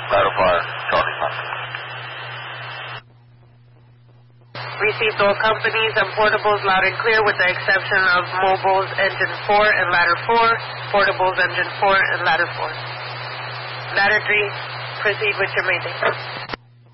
Ladder 5, Charlie Papa. Received all companies and portables loud and clear with the exception of mobiles engine 4 and ladder 4, portables engine 4 and ladder 4. Ladder 3, proceed with your main.